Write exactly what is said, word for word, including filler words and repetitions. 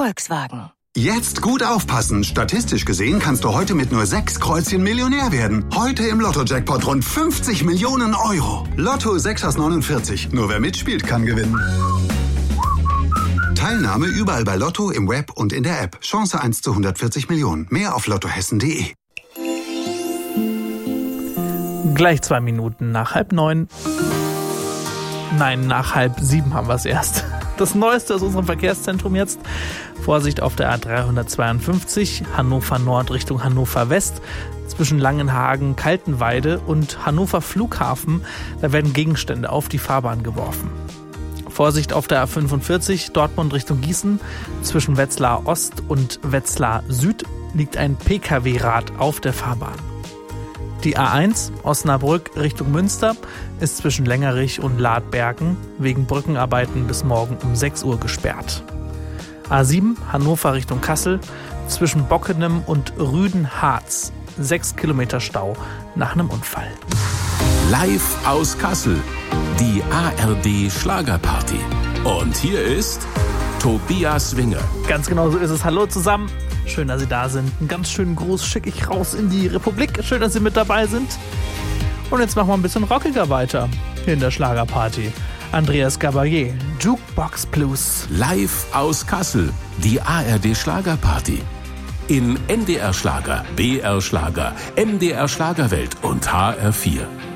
Volkswagen. Jetzt gut aufpassen. Statistisch gesehen kannst du heute mit nur sechs Kreuzchen Millionär werden. Heute im Lotto-Jackpot rund fünfzig Millionen Euro. Lotto sechs aus neunundvierzig. Nur wer mitspielt, kann gewinnen. Teilnahme überall bei Lotto, im Web und in der App. Chance eins zu hundertvierzig Millionen. Mehr auf lottohessen punkt de. Gleich zwei Minuten nach halb neun. Nein, nach halb sieben haben wir es erst. Das Neueste aus unserem Verkehrszentrum jetzt. Vorsicht auf der A dreihundertzweiundfünfzig, Hannover Nord Richtung Hannover West. Zwischen Langenhagen, Kaltenweide und Hannover Flughafen. Da werden Gegenstände auf die Fahrbahn geworfen. Vorsicht auf der A fünfundvierzig, Dortmund Richtung Gießen. Zwischen Wetzlar Ost und Wetzlar Süd liegt ein P K W-Rad auf der Fahrbahn. Die A eins, Osnabrück Richtung Münster, ist zwischen Längerich und Ladbergen wegen Brückenarbeiten bis morgen um sechs Uhr gesperrt. A sieben, Hannover Richtung Kassel, zwischen Bockenem und Rüden-Harz, sechs Kilometer Stau nach einem Unfall. Live aus Kassel, die A R D Schlagerparty. Und hier ist Tobias Winger. Ganz genau so ist es. Hallo zusammen. Schön, dass Sie da sind. Einen ganz schönen Gruß schicke ich raus in die Republik. Schön, dass Sie mit dabei sind. Und jetzt machen wir ein bisschen rockiger weiter hier in der Schlagerparty. Andreas Gabalier, Jukebox Blues. Live aus Kassel, die A R D Schlagerparty. In N D R Schlager, B R Schlager, M D R Schlagerwelt und H R vier.